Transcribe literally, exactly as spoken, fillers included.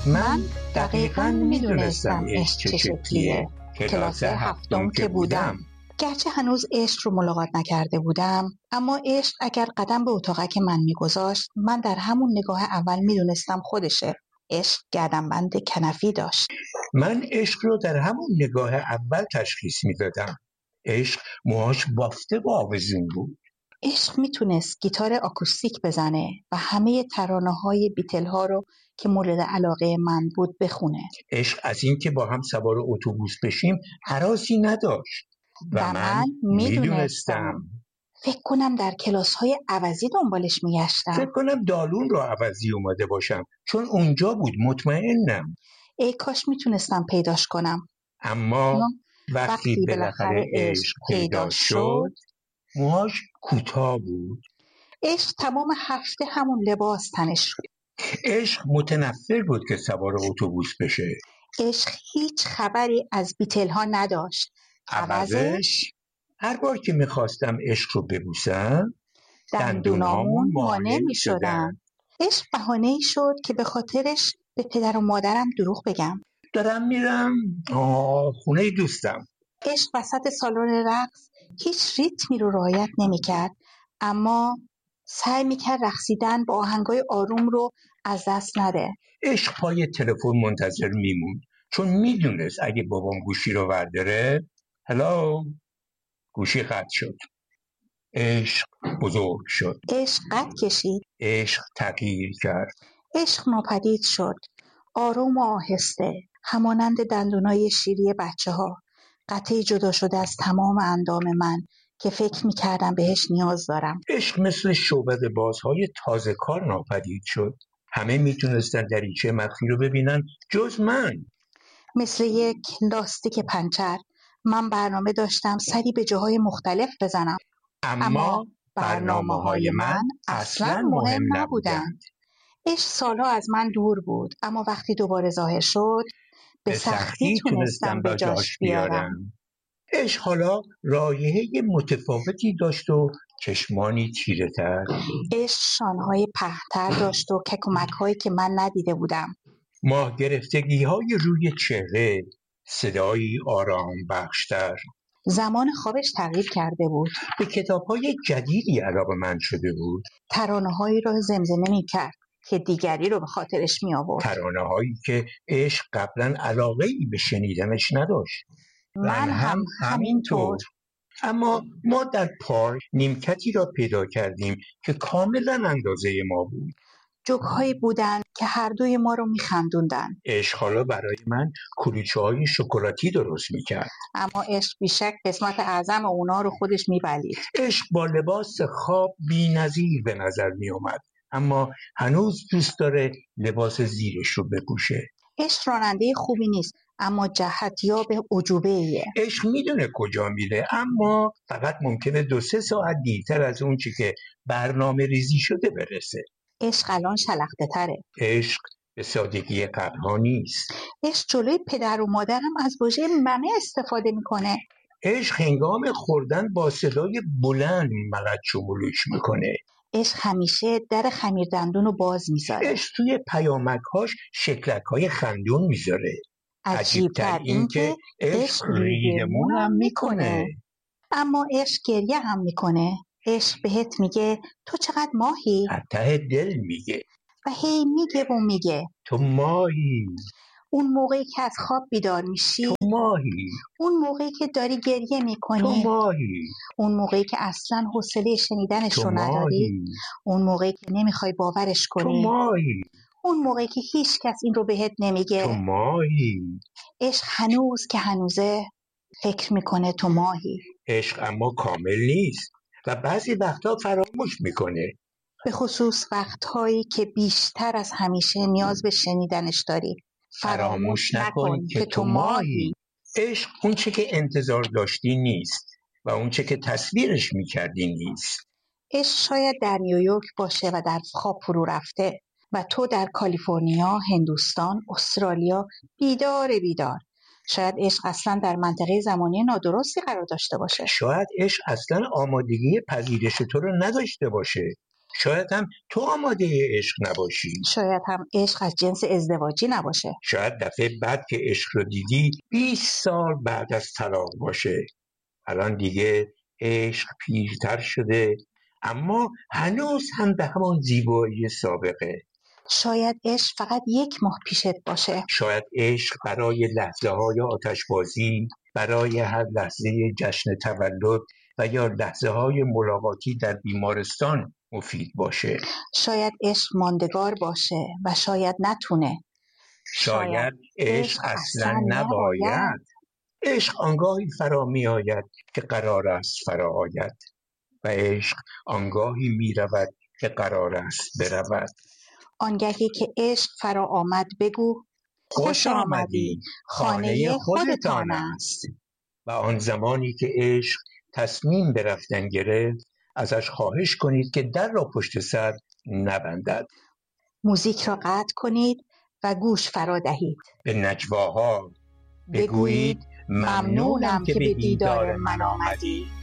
من دقیقاً میدونستم عشق چه شکلیه. کلاس هفتم که بودم، گرچه هنوز عشق رو ملاقات نکرده بودم، اما عشق اگر قدم به اتاقک من میگذاشت، من در همون نگاه اول میدونستم خودشه. عشق گردنبند کنفی داشت. من عشق رو در همون نگاه اول تشخیص میدادم. عشق موهاش بافته و آویزون بود. عشق میتونست گیتار آکوستیک بزنه و همه ترانه‌های بیتل ها رو که مورد علاقه من بود بخونه. عشق از این که با هم سوار اتوبوس بشیم هراسی نداشت و, و من, من میدونستم. فکر کنم در کلاس‌های عوضی دنبالش میگشتم. فکر کنم دالون رو عوضی اومده باشم، چون اونجا بود، مطمئنم. ای کاش میتونستم پیداش کنم. اما وقتی, وقتی بالاخره عشق پیدا شد، موهاش کوتاه بود. عشق تمام هفته همون لباس تنش شد. عشق متنفر بود که سوار اتوبوس بشه. عشق هیچ خبری از بیتل ها نداشت. عوضش هر بار که میخواستم عشق رو ببوسم، دندونامون مانع میشدن. عشق بهانه‌ای شد که به خاطرش به پدر و مادرم دروغ بگم. دارم میرم آه خونه دوستم. عشق وسط سالن رقص هیچ ریتمی رو رعایت نمی‌کرد، اما سعی می‌کرد رقصیدن با آهنگای آروم رو از دست نده. عشق پای تلفن منتظر میموند، چون میدونست اگه بابام گوشی رو ورداره، هلو، گوشی قطع شد. عشق بزرگ شد. عشق قد کشید. عشق تغییر کرد. عشق ناپدید شد، آروم و آهسته، همانند دندونای شیری بچه ها، قطعی جدا شده از تمام اندام من که فکر می‌کردم بهش نیاز دارم. عشق مثل شعبده بازهای تازه کار ناپدید شد. همه میتونستن دریچه مخفی رو ببینن جز من. مثل یک لاستیک پنچر، من برنامه داشتم سری به جاهای مختلف بزنم، اما برنامه های من اصلا مهم نبودند. عشق سالها از من دور بود، اما وقتی دوباره ظاهر شد به سختی تونستم به جاش بیارم. عشق حالا رایحه متفاوتی داشت و چشمانی تیره تر. عشق شانهای پهن‌تر داشت و ککومک‌هایی که من ندیده بودم. ماه گرفتگی های روی چهره، صدایی آرام بخشتر. زمان خوابش تغییر کرده بود. به کتاب‌های جدیدی علاقه‌مند شده بود. ترانه‌هایی را زمزمه می‌کرد که دیگری رو به خاطرش می‌آورد. ترانه‌هایی که عشق قبلا علاقه‌ای به شنیدنش نداشت. من هم همینطور. اما ما در پارک نیمکتی را پیدا کردیم که کاملا اندازه ما بود. جوک‌هایی بودند که هر دوی ما رو می‌خندوندن. عشق حالا برای من کلوچه‌های شکلاتی درست می‌کرد. اما عشق بیشک قسمت اعظم اونا رو خودش می‌بلید. عشق با لباس خواب بی‌نظیر به نظر می‌آمد، اما هنوز دوست داره لباس زیرش رو بپوشه. عشق راننده خوبی نیست، اما جهتیاب عجوبه‌ایه. عشق میدونه کجا میره، اما فقط ممکنه دو سه ساعت دیرتر از اون چی که برنامه ریزی شده برسه. عشق الان شلخته تره. عشق به سادگی قبل‌ها نیست. عشق جلوی پدر و مادرم از واژه ممه استفاده میکنه. عشق هنگام خوردن با صدای بلند ملچ و ملوش میکنه. عشق همیشه در خمیر دندون رو باز میذاره. عشق توی پیامک‌هاش شکلک‌های خندون میذاره. عجیب‌تر این که عشق ریگمون هم میکنه. اما عشق گریه هم میکنه. عشق بهت میگه تو چقدر ماهی. از ته دل میگه. و هی میگه و میگه تو ماهی. اون موقعی که از خواب بیدار میشی تو ماهی. اون موقعی که داری گریه میکنی تو ماهی. اون موقعی که اصلا حوصله شنیدنش رو نداری، اون موقعی که نمیخوای باورش کنی، تو ماهی. اون موقعی که هیچ کس این رو بهت نمیگه، تو ماهی. عشق هنوز که هنوزه فکر میکنه تو ماهی. عشق اما کامل نیست و بعضی وقتا فراموش میکنه، به خصوص وقتهایی که بیشتر از همیشه نیاز به شنیدنش داری. فراموش نکن که تو ماهی. عشق اون چه که انتظار داشتی نیست و اون چه که تصویرش میکردی نیست. عشق شاید در نیویورک باشه و در خواب فرو رفته و تو در کالیفرنیا، هندوستان، استرالیا بیدار بیدار. شاید عشق اصلا در منطقه زمانی نادرستی قرار داشته باشه. شاید عشق اصلا آمادگی پذیرش تو رو نداشته باشه. شاید هم تو آماده عشق نباشی. شاید هم عشق از جنس ازدواجی نباشه. شاید دفعه بعد که عشق رو دیدی بیست سال بعد از طلاق باشه. الان دیگه عشق پیرتر شده اما هنوز هم به همون زیبایی سابقه. شاید عشق فقط یک ماه پیشت باشه. شاید عشق برای لحظه های آتشبازی، برای هر لحظه جشن تولد و یا لحظه های ملاقاتی در بیمارستان مفید باشه. شاید عشق ماندگار باشه و شاید نتونه. شاید عشق اصلا نباید. عشق آنگاهی فرا می آید که قرار است فرا آید و عشق آنگاهی می رود که قرار است برود. آنگهی که عشق فرا آمد بگو خوش آمدی، خانه خودتان است. و آن زمانی که عشق تصمیم به رفتن گرفت ازش خواهش کنید که در را پشت سر نبندد. موزیک را قطع کنید و گوش فرا دهید. به نجواها بگویید ممنونم که به دیدار من آمدی.